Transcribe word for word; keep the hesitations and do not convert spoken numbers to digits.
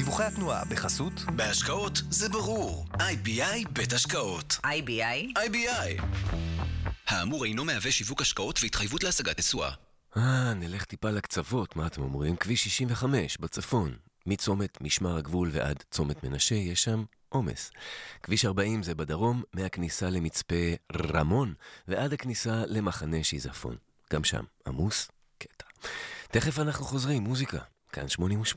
דיווחי התנועה בחסות בהשקעות זה ברור. איי בי איי בית השקעות. איי בי איי? איי בי איי. האמור אינו מהווה שיווק השקעות והתחייבות להשגת תשואה. אה, נלך טיפה לקצוות, מה אתם אומרים? כביש שישים וחמש בצפון. מצומת משמר הגבול ועד צומת מנשה יש שם עומס. כביש ארבעים זה בדרום, מהכניסה למצפה רמון ועד הכניסה למחנה שיזפון. גם שם עמוס קטע. תכף אנחנו חוזרים, מוזיקה. כאן שמונים ושמונה.